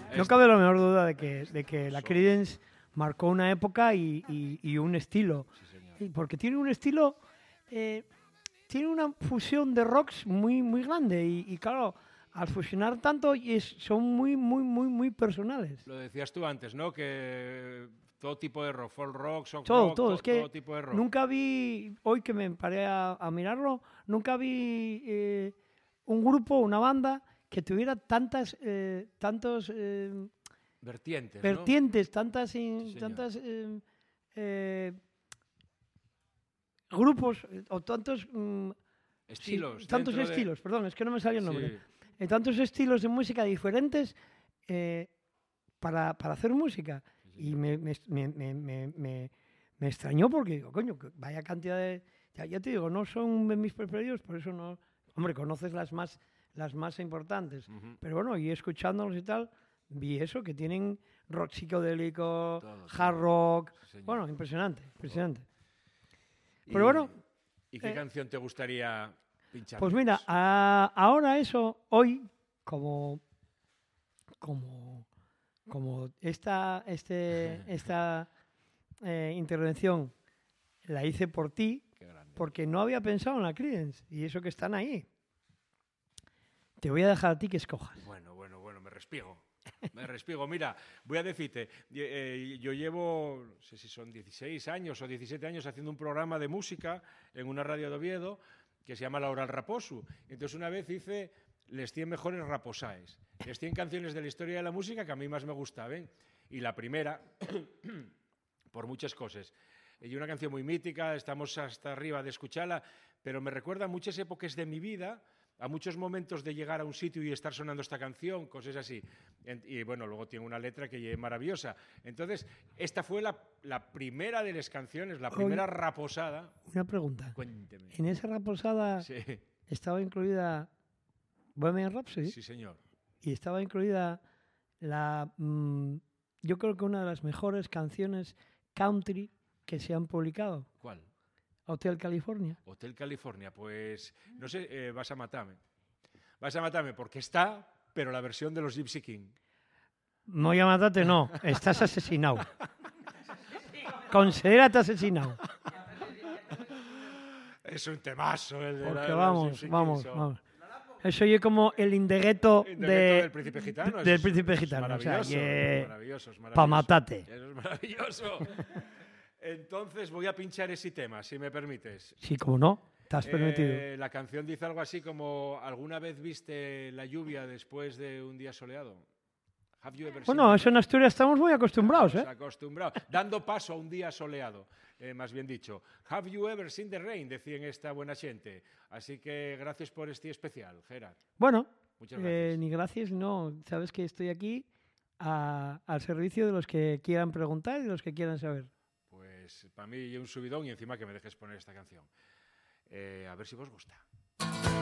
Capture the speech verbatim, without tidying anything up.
No cabe la menor duda de que, de que la Creedence marcó una época y, y, y un estilo. Sí, señor. Y porque tiene un estilo, eh, tiene una fusión de rocks muy, muy grande. Y, y claro, al fusionar tanto es, son muy, muy, muy, muy personales. Lo decías tú antes, ¿no? Que todo tipo de rock, folk rock, soft Todo, rock, todo. to- Es que todo tipo de rock. nunca vi, hoy que me paré a, a mirarlo, nunca vi eh, un grupo, una banda que tuviera tantas, eh, tantos eh, Vertientes, ¿no? vertientes, tantas, in- Sí, señor. tantas eh, eh, grupos eh, o tantos mm, sí, Estilos. tantos dentro de- estilos, perdón, es que no me salió el nombre. Sí. Eh, tantos estilos de música diferentes eh, para, para hacer música. Y me, me, me, me, me, me- me extrañó porque digo, coño, que vaya cantidad de... Ya, ya te digo, no son de mis preferidos, por eso no... Hombre, conoces las más, las más importantes. Ujú. Pero bueno, y escuchándolos y tal, vi eso, que tienen rock psicodélico, Todo, hard todo. rock... Sí, señor. Bueno, impresionante, impresionante. Y- Pero bueno, ¿Y qué eh, canción te gustaría pinchar? pues mira, a- ahora eso, hoy, como, como, como esta, este, esta eh, intervención la hice por ti, Qué grande. porque no había pensado en la Creedence, y eso que están ahí. Te voy a dejar a ti que escojas. Bueno, bueno, bueno, me respiego. Me respiego. Mira, voy a decirte, eh, yo llevo, no sé si son dieciséis años o diecisiete años haciendo un programa de música en una radio de Oviedo que se llama La Hora al Raposu. Entonces una vez hice les cien mejores raposaes, les cien canciones de la historia de la música que a mí más me gustaban. Y la primera, por muchas cosas. Y una canción muy mítica, estamos hasta arriba de escucharla, pero me recuerda a muchas épocas de mi vida, a muchos momentos de llegar a un sitio y estar sonando esta canción, cosas así. En- Y bueno, luego tiene una letra que es maravillosa. Entonces, esta fue la, la primera de las canciones, la Oye. primera raposada. Una pregunta. Cuénteme. En esa raposada Sí, estaba incluida Bohemian Rhapsody sí, señor. y estaba incluida la, mm, yo creo que una de las mejores canciones country que se han publicado, ¿Cuál? Hotel California. Hotel California. Pues, no sé, eh, vas a matarme. Vas a matarme porque está, pero la versión de los Gypsy King. No ya matate, no, estás asesinado. Considérate asesinado. Es un temazo el de la- Porque los vamos, Gypsy King, vamos, son- vamos. Eso es como el indegueto El de, decreto del príncipe gitano. de- eso del es- príncipe eso es gitano. O sea, maravilloso, que maravilloso, es maravilloso. pa' matate. Eso es maravilloso. Entonces voy a pinchar ese tema, si me permites. Sí, como no, estás Eh, permitido. la canción dice algo así como: ¿alguna vez viste la lluvia después de un día soleado? Have you ever Bueno, seen eso en Asturias estamos muy acostumbrados, Estamos ¿eh? acostumbrados. Dando paso a un día soleado, eh, más bien dicho. Have you ever seen the rain? Decían esta buena gente. Así que gracias por este especial, Gerard. Bueno, Muchas eh, gracias. ni gracias, no. Sabes que estoy aquí a- al servicio de los que quieran preguntar y los que quieran saber. Pues para mí un subidón y encima que me dejes poner esta canción. Eh, a ver si vos gusta.